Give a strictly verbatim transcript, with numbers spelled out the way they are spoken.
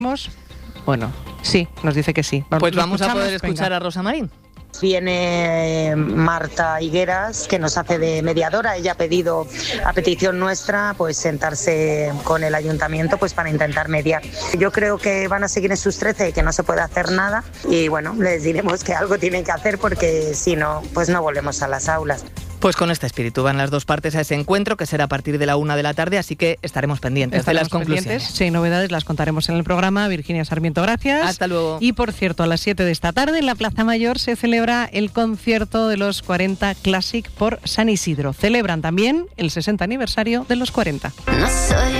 Bueno, sí, nos dice que sí. Pues vamos a poder escuchar Venga. a Rosa Marín. Viene Marta Higueras, que nos hace de mediadora. Ella ha pedido, a petición nuestra, pues sentarse con el ayuntamiento pues para intentar mediar. Yo creo que van a seguir en sus trece y que no se puede hacer nada. Y bueno, les diremos que algo tienen que hacer porque si no, pues no volvemos a las aulas. Pues con este espíritu van las dos partes a ese encuentro, que será a partir de la una de la tarde, así que estaremos pendientes estaremos de las conclusiones. Pendientes. Si hay novedades las contaremos en el programa. Virginia Sarmiento, gracias. Hasta luego. Y por cierto, a las siete de esta tarde en la Plaza Mayor se celebra el concierto de los cuarenta Classic por San Isidro. Celebran también el sesenta aniversario de los cuarenta. No soy